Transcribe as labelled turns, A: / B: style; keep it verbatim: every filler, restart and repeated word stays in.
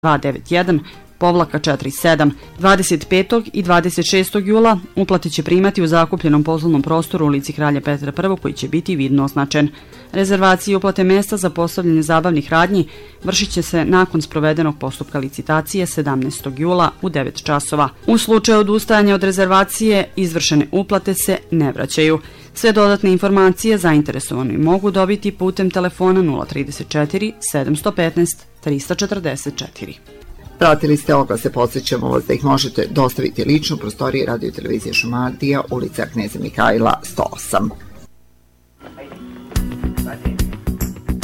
A: dva devet jedan povlaka četiri sedam. dvadeset petog i dvadeset šestog jula uplate će primati u zakupljenom poslovnom prostoru u ulici Kralja Petra Prvog koji će biti vidno označen. Rezervacije i uplate mesta za postavljanje zabavnih radnji vršit će se nakon sprovedenog postupka licitacije sedamnaestog jula u devet časova. U slučaju odustajanja od rezervacije izvršene uplate se ne vraćaju. Sve dodatne informacije zainteresovani mogu dobiti putem telefona nula trideset četiri sedam jedan pet tri četiri četiri.
B: Pratili ste oglase, podsjećamo vas da ih možete dostaviti lično u prostoriji Radio televizije Šumadija, ulica Kneza Mihajla sto osam.